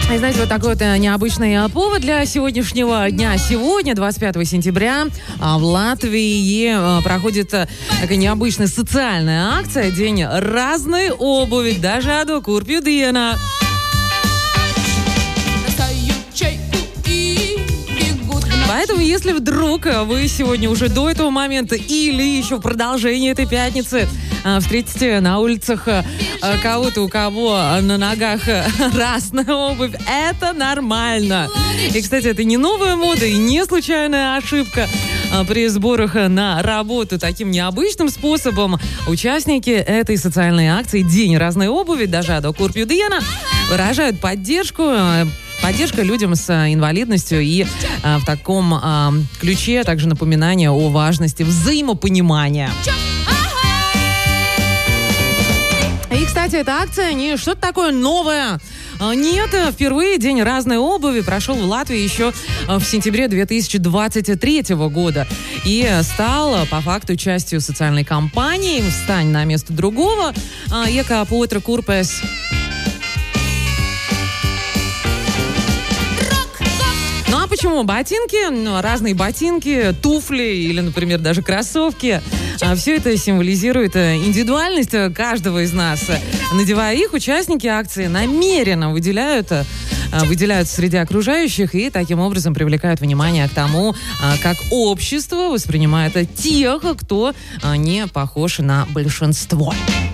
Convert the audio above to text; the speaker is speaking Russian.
И знаете, вот такой вот необычный повод для сегодняшнего дня. Сегодня, 25 сентября, в Латвии проходит такая необычная социальная акция «День разной обуви». Dažādo kurpju diena. Поэтому, если вдруг вы сегодня уже до этого момента или еще в продолжении этой пятницы встретите на улицах кого-то, у кого на ногах разная обувь, это нормально. И, кстати, это не новая мода и не случайная ошибка. При сборах на работу таким необычным способом участники этой социальной акции «День разной обуви» Dažādo kurpju diena выражают поддержка людям с инвалидностью и в таком ключе также напоминание о важности взаимопонимания. И, кстати, эта акция не что-то такое новое. Нет, впервые День разной обуви прошел в Латвии еще в сентябре 2023 года и стал по факту частью социальной кампании «Встань на место другого» Eka Potra Kurpes. Почему? Ботинки, разные ботинки, туфли или, например, даже кроссовки. Все это символизирует индивидуальность каждого из нас. Надевая их, участники акции намеренно выделяются среди окружающих и таким образом привлекают внимание к тому, как общество воспринимает тех, кто не похож на большинство.